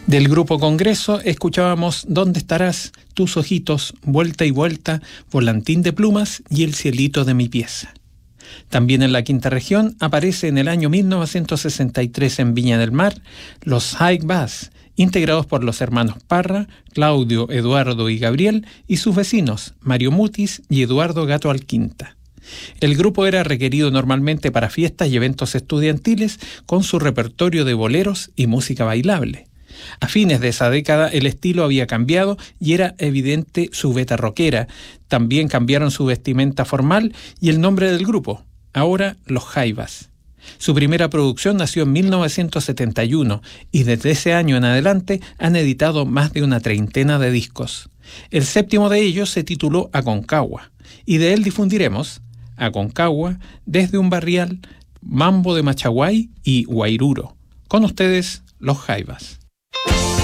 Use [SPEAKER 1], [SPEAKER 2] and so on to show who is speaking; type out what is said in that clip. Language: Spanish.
[SPEAKER 1] Del grupo Congreso escuchábamos ¿Dónde estarás? Tus ojitos, vuelta y vuelta, volantín de plumas y el cielito de mi pieza. También en la quinta región aparece en el año 1963 en Viña del Mar los High Bass, integrados por los hermanos Parra, Claudio, Eduardo y Gabriel, y sus vecinos Mario Mutis y Eduardo Gato Alquinta. El grupo era requerido normalmente para fiestas y eventos estudiantiles con su repertorio de boleros y música bailable. A fines de esa década el estilo había cambiado y era evidente su veta rockera. También cambiaron su vestimenta formal y el nombre del grupo, ahora los Jaivas. Su primera producción nació en 1971 y desde ese año en adelante han editado más de una treintena de discos. El séptimo de ellos se tituló Aconcagua y de él difundiremos Aconcagua, Desde un barrial, Mambo de Machaguay y Guairuro. Con ustedes, los Jaivas.